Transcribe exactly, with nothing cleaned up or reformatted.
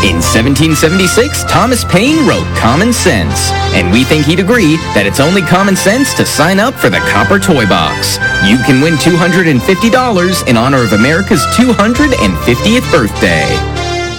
In seventeen seventy-six, Thomas Paine wrote Common Sense, and we think he'd agree that it's only common sense to sign up for the Copper Toy Box. You can win two hundred fifty dollars in honor of America's two hundred fiftieth birthday.